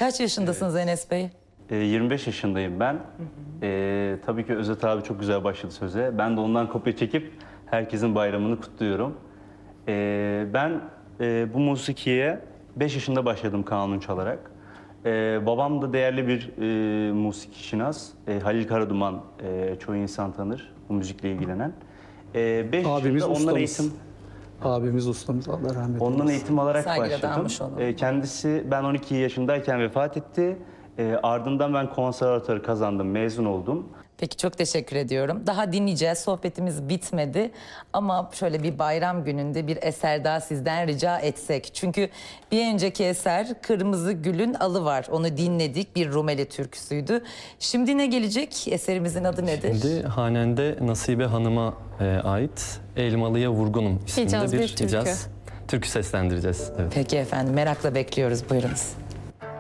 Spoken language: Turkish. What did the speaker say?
Kaç yaşındasınız Enes Bey? 25 yaşındayım ben. Tabii ki Özet abi çok güzel başladı söze. Ben de ondan kopya çekip herkesin bayramını kutluyorum. Ben bu musikiye 5 yaşında başladım kanun çalarak. Babam da değerli bir musikişinas. Halil Karaduman, çoğu insan tanır bu müzikle ilgilenen. 5 Abimiz yaşında ondan ustamız. Abimiz ustamız, Allah rahmet eylesin. Ondan eğitim alarak Saygıyla başladım. dalmış olalım. Kendisi ben 12 yaşındayken vefat etti. Ardından ben konservatuarı kazandım, mezun oldum. Peki çok teşekkür ediyorum. Daha dinleyeceğiz. Sohbetimiz bitmedi. Ama şöyle bir bayram gününde bir eser daha sizden rica etsek. Çünkü bir önceki eser Kırmızı Gül'ün Alı var. Onu dinledik. Bir Rumeli türküsüydü. Şimdi ne gelecek? Eserimizin adı nedir? Şimdi Hanende Nasibe Hanım'a ait Elmalı'ya Vurgunum isminde Hicaz bir türkü. Hicaz türkü seslendireceğiz. Evet. Peki efendim, merakla bekliyoruz. Buyurunuz.